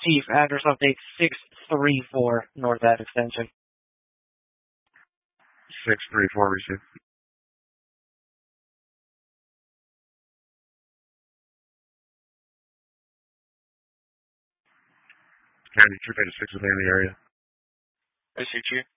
receive. Address update 634 North Ave extension. 634 receive. County 286 within the area. I see you.